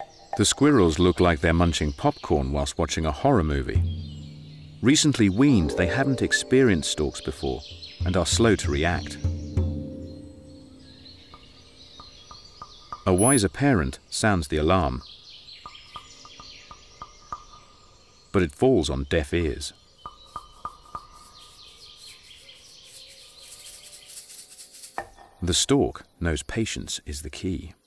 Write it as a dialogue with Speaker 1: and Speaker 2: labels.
Speaker 1: The squirrels look like they're munching popcorn whilst watching a horror movie. Recently weaned, they haven't experienced storks before and are slow to react. A wiser parent sounds the alarm, but it falls on deaf ears. The stork knows patience is the key.